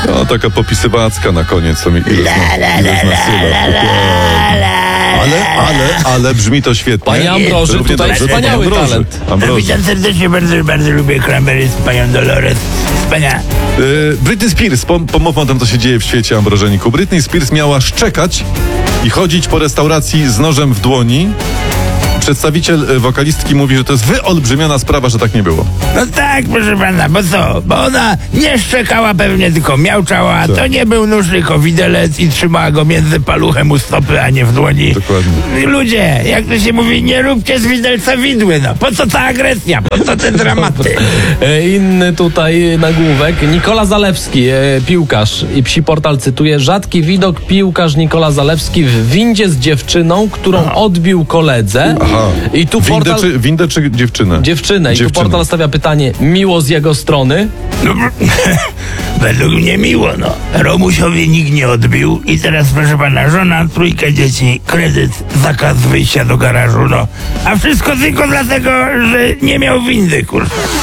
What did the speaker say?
No, taka popisywacka na koniec, co mi ale brzmi to świetnie. Panie Ambroży, Równie tutaj dobrze, wspaniały panie Ambroży. talent. Ambroży. Witam serdecznie, bardzo lubię Cranberry z panią Dolores. Wspaniała. Britney Spears, pomówmy o tym, co się dzieje w świecie, Ambrożeniku. Britney Spears miała szczekać i chodzić po restauracji z nożem w dłoni. Przedstawiciel wokalistki mówi, że to jest wyolbrzymiona sprawa, że tak nie było. No tak, proszę pana, bo co? Bo ona nie szczekała pewnie, tylko miauczała. Tak. To nie był nóż, tylko widelec i trzymała go między paluchem u stopy, a nie w dłoni. Dokładnie. Ludzie, jak to się mówi, nie róbcie z widelca widły, no. Po co ta agresja? Po co te dramaty? Inny tutaj nagłówek. Nikola Zalewski, piłkarz i Psi Portal cytuje: rzadki widok, piłkarz Nikola Zalewski w windzie z dziewczyną, którą odbił koledze. Aha. I tu portal... Windę czy dziewczynę? Dziewczynę. I tu portal stawia pytanie: miło z jego strony? No, według mnie miło, no. Romusiowi nikt nie odbił i teraz, proszę pana, żona, 3 dzieci, kredyt, zakaz wyjścia do garażu, no. A wszystko tylko dlatego, że nie miał windy, kurwa.